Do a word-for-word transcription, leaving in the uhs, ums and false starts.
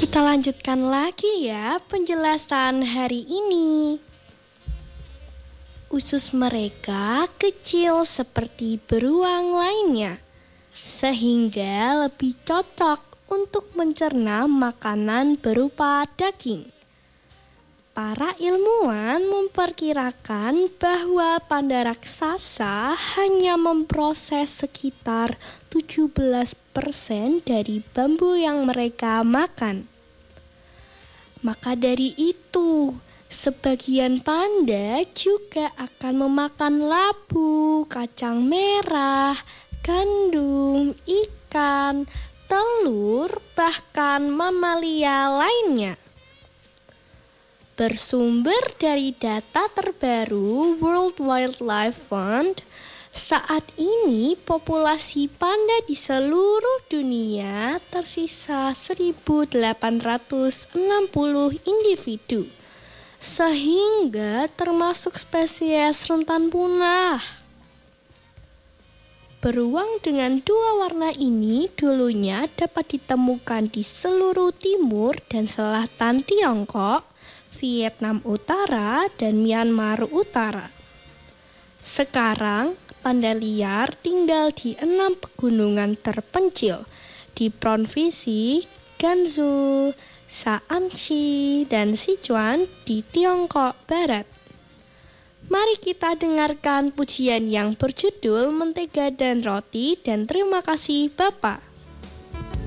Kita lanjutkan lagi ya penjelasan hari ini. Usus mereka kecil seperti beruang lainnya, sehingga lebih cocok untuk mencerna makanan berupa daging. Para ilmuwan memperkirakan bahwa panda raksasa hanya memproses sekitar tujuh belas persen dari bambu yang mereka makan. Maka dari itu, sebagian panda juga akan memakan labu, kacang merah, gandum, ikan, telur, bahkan mamalia lainnya. Bersumber dari data terbaru World Wildlife Fund, saat ini populasi panda di seluruh dunia tersisa seribu delapan ratus enam puluh individu, sehingga termasuk spesies rentan punah. Beruang dengan dua warna ini dulunya dapat ditemukan di seluruh timur dan selatan Tiongkok, Vietnam Utara, dan Myanmar Utara. Sekarang, panda liar tinggal di enam pegunungan terpencil di provinsi Gansu, Shaanxi, dan Sichuan di Tiongkok Barat. Mari kita dengarkan pujian yang berjudul Mentega dan Roti, dan terima kasih Bapak.